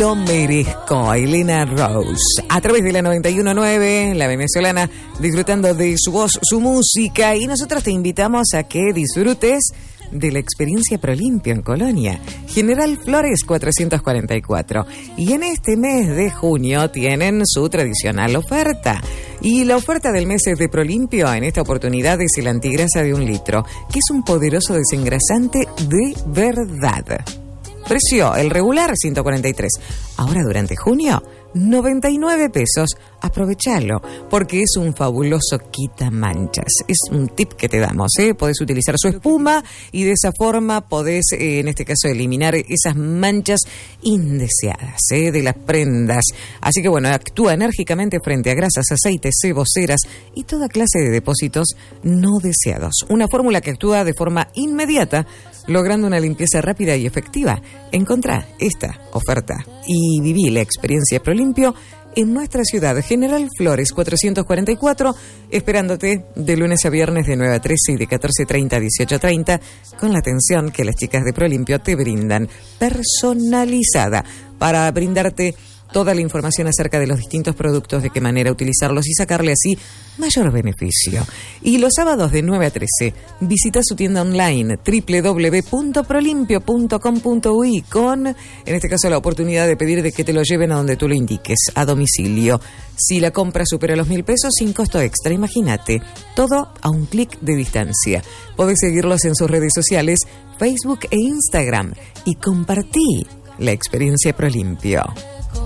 lo merezco. Elena Rose. A través de la 91.9, la venezolana, disfrutando de su voz, su música. Y nosotros te invitamos a que disfrutes de la experiencia Prolimpio en Colonia, General Flores 444. Y en este mes de junio tienen su tradicional oferta. Y la oferta del mes de Prolimpio en esta oportunidad es el antigrasa de 1 litro, que es un poderoso desengrasante de verdad. Precio, el regular, 143. Ahora durante junio, 99 pesos. Aprovechalo, porque es un fabuloso quitamanchas. Es un tip que te damos, Podés utilizar su espuma y de esa forma podés, en este caso, eliminar esas manchas indeseadas, de las prendas. Así que bueno, actúa enérgicamente frente a grasas, aceites, ceboseras y toda clase de depósitos no deseados. Una fórmula que actúa de forma inmediata, logrando una limpieza rápida y efectiva. Encontrá esta oferta y viví la experiencia Prolimpio en nuestra ciudad, General Flores 444, esperándote de lunes a viernes de 9 a 13 y de 14:30 a 18:30, con la atención que las chicas de Prolimpio te brindan, personalizada, para brindarte toda la información acerca de los distintos productos, de qué manera utilizarlos y sacarle así mayor beneficio. Y los sábados de 9 a 13, visita su tienda online www.prolimpio.com.uy con, en este caso, la oportunidad de pedir de que te lo lleven a donde tú lo indiques, a domicilio. Si la compra supera los 1.000 pesos, sin costo extra, imagínate, todo a un clic de distancia. Podés seguirlos en sus redes sociales, Facebook e Instagram, y compartí la experiencia Prolimpio.